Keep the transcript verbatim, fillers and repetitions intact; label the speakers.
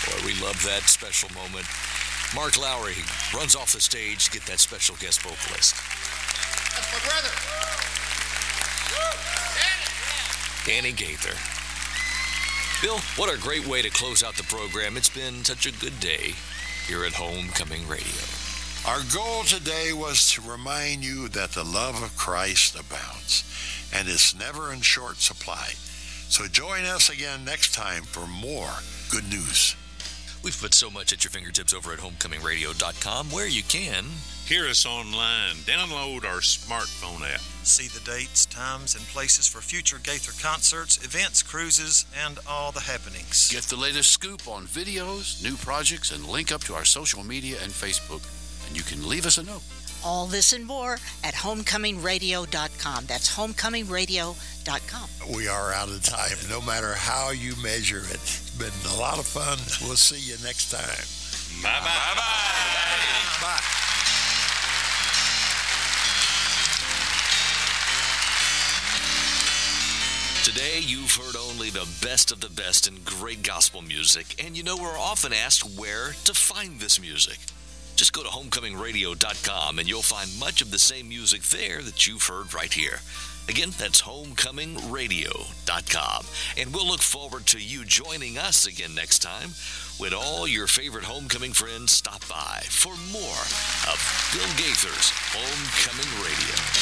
Speaker 1: Boy, we love that special moment. Mark Lowry runs off the stage to get that special guest vocalist.
Speaker 2: That's my brother.
Speaker 1: Danny Gaither. Bill, what a great way to close out the program. It's been such a good day here at Homecoming Radio.
Speaker 3: Our goal today was to remind you that the love of Christ abounds and is never in short supply. So join us again next time for more good news.
Speaker 1: We've put so much at your fingertips over at homecoming radio dot com, where you can
Speaker 4: hear us online, download our smartphone app,
Speaker 5: see the dates, times, and places for future Gaither concerts, events, cruises, and all the happenings.
Speaker 6: Get the latest scoop on videos, new projects, and link up to our social media and Facebook. And you can leave us a note.
Speaker 7: All this and more at homecoming radio dot com. That's homecoming radio dot com.
Speaker 3: We are out of time, no matter how you measure it. It's been a lot of fun. We'll see you next time.
Speaker 4: Bye-bye.
Speaker 3: Bye-bye. Bye.
Speaker 1: Today, you've heard only the best of the best in great gospel music. And you know, we're often asked where to find this music. Just go to homecoming radio dot com and you'll find much of the same music there that you've heard right here. Again, that's homecoming radio dot com. And we'll look forward to you joining us again next time when all your favorite homecoming friends stop by for more of Bill Gaither's Homecoming Radio.